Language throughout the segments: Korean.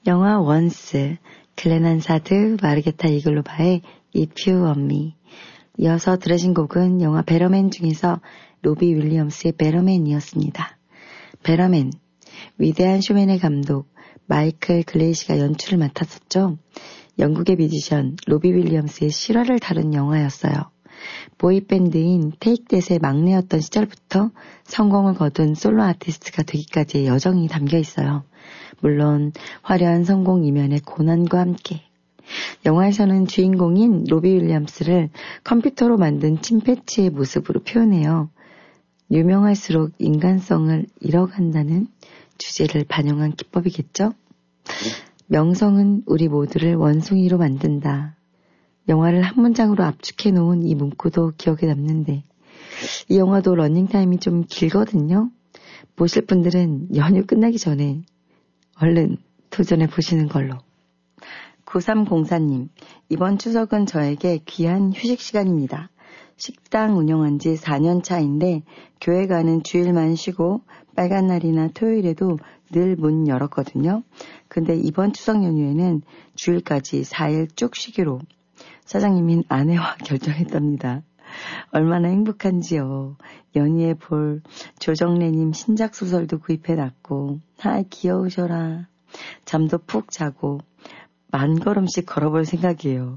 영화 원스, 글렌 한사드, 마르게타 이글로바의 If You Want Me. 이어서 들으신 곡은 영화 베러맨 중에서 로비 윌리엄스의 베러맨이었습니다. 베러맨, 위대한 쇼맨의 감독 마이클 글레이시가 연출을 맡았었죠. 영국의 뮤지션 로비 윌리엄스의 실화를 다룬 영화였어요. 보이밴드인 테이크댓의 막내였던 시절부터 성공을 거둔 솔로 아티스트가 되기까지의 여정이 담겨 있어요. 물론 화려한 성공 이면의 고난과 함께. 영화에서는 주인공인 로비 윌리엄스를 컴퓨터로 만든 침팬지의 모습으로 표현해요. 유명할수록 인간성을 잃어간다는 주제를 반영한 기법이겠죠? 명성은 우리 모두를 원숭이로 만든다. 영화를 한 문장으로 압축해 놓은 이 문구도 기억에 남는데 이 영화도 러닝타임이 좀 길거든요. 보실 분들은 연휴 끝나기 전에 얼른 도전해 보시는 걸로. 9304님, 이번 추석은 저에게 귀한 휴식 시간입니다. 식당 운영한 지 4년 차인데 교회 가는 주일만 쉬고 빨간 날이나 토요일에도 늘 문 열었거든요. 근데 이번 추석 연휴에는 주일까지 4일 쭉 쉬기로 사장님인 아내와 결정했답니다. 얼마나 행복한지요. 연희에 볼 조정래님 신작 소설도 구입해놨고 귀여우셔라. 잠도 푹 자고 만 걸음씩 걸어볼 생각이에요.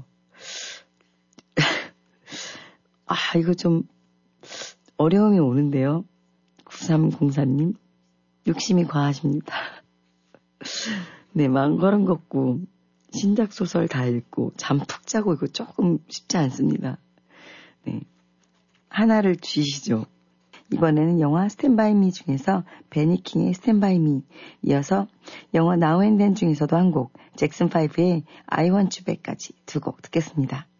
이거 좀 어려움이 오는데요. 9304님 욕심이 과하십니다. 네, 만 걸음 걷고 신작 소설 다 읽고 잠 푹 자고 이거 조금 쉽지 않습니다. 네, 하나를 쥐시죠. 이번에는 영화 스탠바이 미 중에서 베니킹의 스탠바이 미, 이어서 영화 나우 앤 댄 중에서도 한 곡, 잭슨 5의 I Want You Back까지 두 곡 듣겠습니다.